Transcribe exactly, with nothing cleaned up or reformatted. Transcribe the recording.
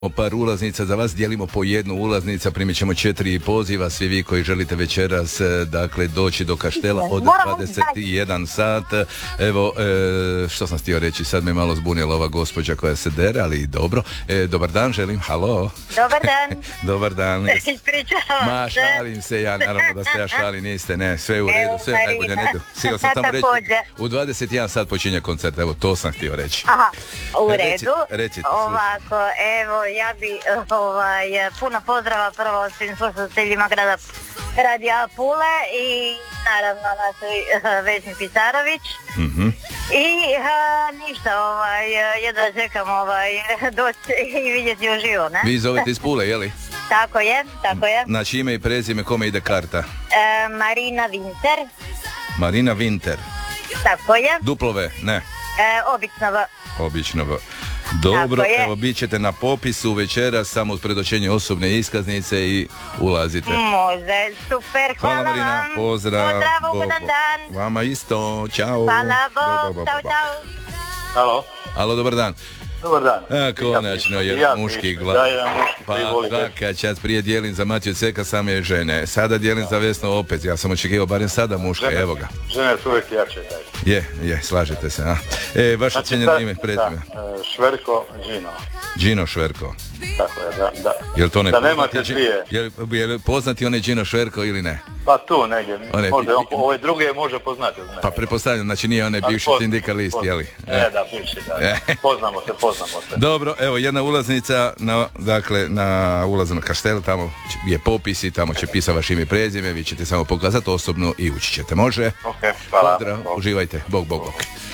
par ulaznica za vas, dijelimo po jednu ulaznica, primit ćemo četiri poziva, svi vi koji želite večeras dakle doći do Kaštela od dvadeset jedan sat. Evo, e, što sam htio reći, sad me malo zbunila ova gospođa koja se dere, ali dobro. E, dobar dan želim, halo. Dobar dan. Dobar dan. Ispričavam Ma, se. šalim se ja, naravno da se ja šalim, niste, ne, sve u redu, sve najbolje, ne. Sio sam tamo reći, u dvadeset jedan sat počinje koncert, evo, to sam htio reći. Aha, u Reci, redu. recite, Ovako, evo, ja bi ovaj, puno pozdrava prvo svim slušateljima grada Radija Pule i naravno našoj Vesni Pisarović. Mhm. I a, ništa, ovaj, jedva čekam ovaj, doći i vidjeti uživo, ne? Vi zovete iz Pule, jeli? Tako je, tako je. Znači ime i prezime, kome ide karta? E, Marina Winter. Marina Winter. Tako je. Duplove, ne. E, obično v... Obično v... Dobro, evo, bit ćete na popisu večera samo uz predočenje osobne iskaznice i ulazite. Može, super, hvala, hvala Marina, vam. pozdrav. Pozdrav, ugodan dan. Vama isto, čao. Hvala, Bo, bo, Bog, bo, čao, bo. čao. Alo, Alo, dobar dan. dobar dan. A, konačno je Ja muški mislim, glas. da, ja muški, Pa vi volite. da, čas prije dijelim za Matiju Ceka, same žene. Sada dijelim za Vesnu opet, ja sam očekivao barem sada muške, Žene- evo ga. Žene su uvijek jače, daj. Je, je, slažete se, a? E, vaše Znači, cijenjeno da- ime, da, prezime. e, Šverko Žino. Gino Šverko. Tako je, da, da. Jel to ne Da poznati nemate Gi- dvije. Jel, jel poznati onaj Gino Šverko ili ne? Pa tu negdje, One- možda on, ove druge može poznati. Ne, Pa pretpostavljam, znači nije onaj Ali bivši poz- sindikalist, poz- jeli? E, da, bivši, da. E. Poznamo se, poznamo se. Dobro, evo jedna ulaznica na, dakle, na ulazu na Kaštel, tamo će- je popis i tamo će pisati vaše ime i prezime, vi ćete samo pokazati osobno i ući ćete, može? Ok, hvala. Pozdrav, uživajte, bog, bog, bog.